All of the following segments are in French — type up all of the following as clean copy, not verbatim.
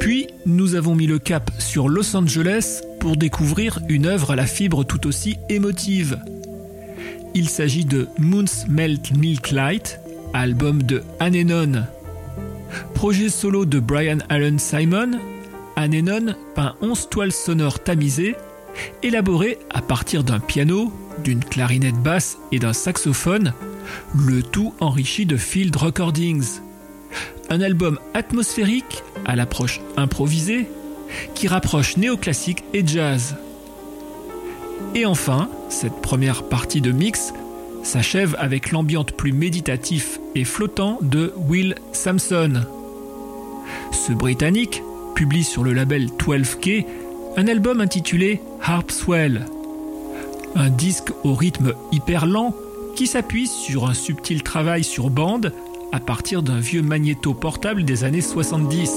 Puis, nous avons mis le cap sur Los Angeles pour découvrir une œuvre à la fibre tout aussi émotive. Il s'agit de Moon's Melt Milk Light, album de Anenon. Projet solo de Brian Allen Simon, Anenon peint 11 toiles sonores tamisées, élaborées à partir d'un piano, d'une clarinette basse et d'un saxophone, le tout enrichi de field recordings. Un album atmosphérique, à l'approche improvisée, qui rapproche néoclassique et jazz. Et enfin, cette première partie de mix s'achève avec l'ambiance plus méditatif et flottant de Will Sampson. Ce Britannique publie sur le label 12K un album intitulé Harpswell, un disque au rythme hyper lent qui s'appuie sur un subtil travail sur bande à partir d'un vieux magnéto portable des années 70.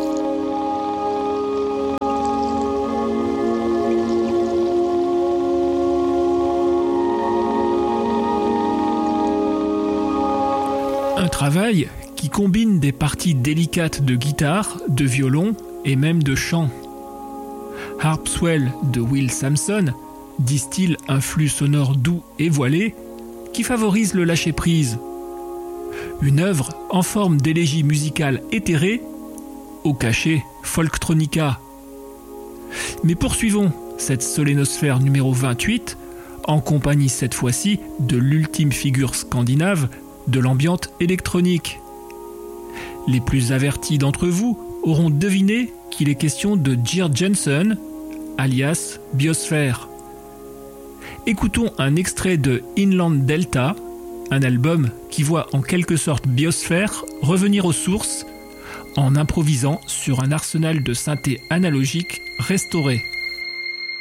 Un travail qui combine des parties délicates de guitare, de violon et même de chant. Harpswell de Will Sampson distille un flux sonore doux et voilé qui favorise le lâcher-prise. Une œuvre en forme d'élégie musicale éthérée, au cachet folktronica. Mais poursuivons cette solénosphère numéro 28 en compagnie cette fois-ci de l'ultime figure scandinave de l'ambiance électronique. Les plus avertis d'entre vous auront deviné qu'il est question de Geir Jensen, alias Biosphère. Écoutons un extrait de Inland Delta, un album qui voit en quelque sorte Biosphère revenir aux sources en improvisant sur un arsenal de synthé analogique restauré.